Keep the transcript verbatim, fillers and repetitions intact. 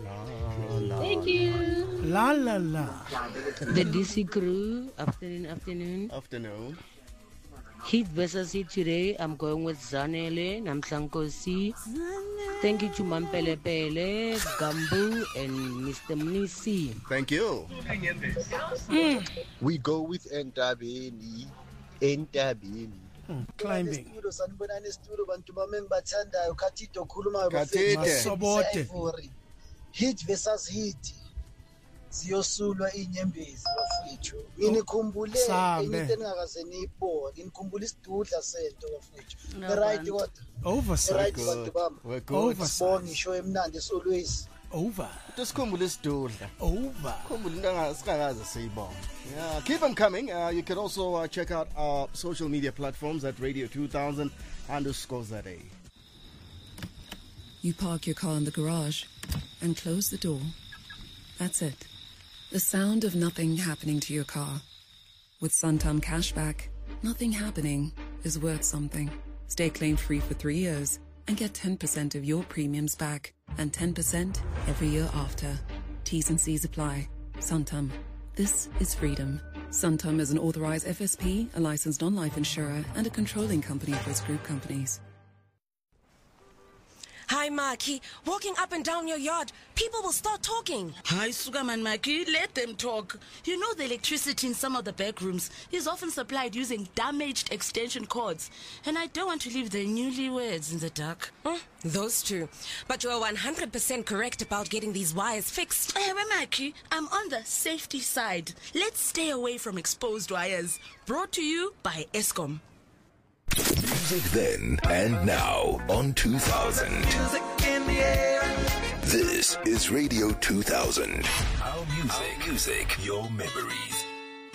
Thank you. La la la. The D C crew, afternoon, afternoon. Afternoon. Heat versus Heat today. I'm going with Zanele, Namshankosi. Thank you to Mampele Pele, Gambu, and Mister Mnisi. Thank you. Mm. We go with Entabeni. Entabeni. Mm, climbing. Heat versus Heat. Siyosulwa inyembezi bafethu. Inikhumbule enye engakaze niyibone. Inikhumbule isidudla sento bafethu. The right kodwa. Oversight. Right kodwa baba. We're good. Oversight. Ngisho emnandi as always. Over. Usikhumbule isidudla. Over. Khumbule into engasikaze siyibone. Yeah, keep them coming. Uh, you can also uh, check out our social media platforms at Radio two thousand underscore Z A. You park your car in the garage and close the door. That's it. The sound of nothing happening to your car. With Santam Cashback, nothing happening is worth something. Stay claim-free for three years and get ten percent of your premiums back and ten percent every year after. T's and C's apply. Santam. This is freedom. Santam is an authorized F S P, a licensed non-life insurer, and a controlling company of its group companies. Hi, Maki. Walking up and down your yard, people will start talking. Hi, Sugarman Maki. Let them talk. You know the electricity in some of the back rooms is often supplied using damaged extension cords. And I don't want to leave the newlyweds in the dark. Mm, those two. But you're one hundred percent correct about getting these wires fixed. Hey, Maki, I'm on the safety side. Let's stay away from exposed wires. Brought to you by Eskom. Music then and now on two thousand. Music in the air. This is Radio two thousand. Our music, music, your memories.